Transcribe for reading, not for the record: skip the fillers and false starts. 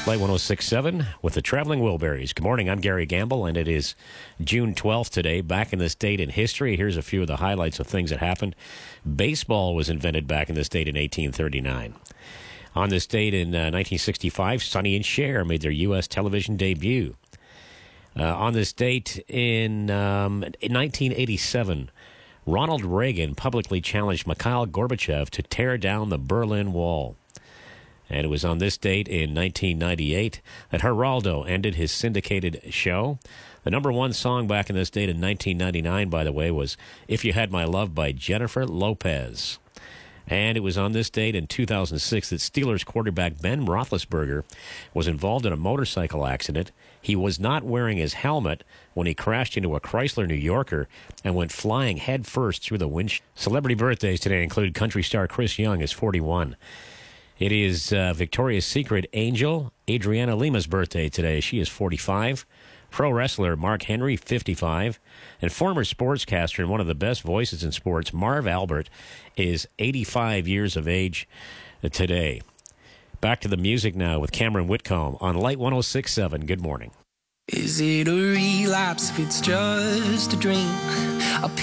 Light 106.7 with the Traveling Wilburys. Good morning, I'm Gary Gamble, and it is June 12th today. Back in this date in history, here's a few of the highlights of things that happened. Baseball was invented back in this date in 1839. On this date in 1965, Sonny and Cher made their U.S. television debut. On this date in 1987, Ronald Reagan publicly challenged Mikhail Gorbachev to tear down the Berlin Wall. And it was on this date in 1998 that Geraldo ended his syndicated show. The number one song back in this date in 1999, by the way, was If You Had My Love by Jennifer Lopez. And it was on this date in 2006 that Steelers quarterback Ben Roethlisberger was involved in a motorcycle accident. He was not wearing his helmet when he crashed into a Chrysler New Yorker and went flying headfirst through the windshield. Celebrity birthdays today include country star Chris Young, is 41. It is Victoria's Secret angel Adriana Lima's birthday today. She is 45. Pro wrestler Mark Henry, 55. And former sportscaster and one of the best voices in sports, Marv Albert, is 85 years of age today. Back to the music now with Cameron Whitcomb on Light 106.7. Good morning. Is it a relapse if it's just a drink? A